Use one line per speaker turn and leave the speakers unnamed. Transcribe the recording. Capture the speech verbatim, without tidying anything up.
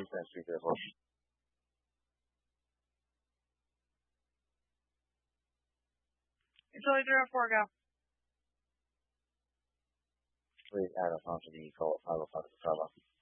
Eastern Street there, folks.
Charlie three oh four, go.
Please add us onto the call at five oh five Bravo.